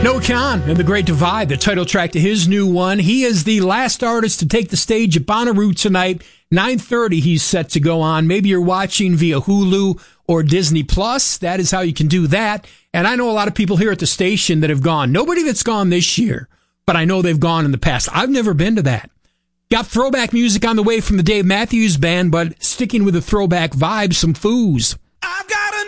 Noah Kahan and The Great Divide, the title track to his new one. He is the last artist to take the stage at Bonnaroo tonight. 9:30 he's set to go on. Maybe you're watching via Hulu or Disney Plus. That is how you can do that. And I know a lot of people here at the station that have gone. Nobody that's gone this year, but I know they've gone in the past. I've never been to that. Got throwback music on the way from the Dave Matthews Band, but sticking with the throwback vibe, some Foos.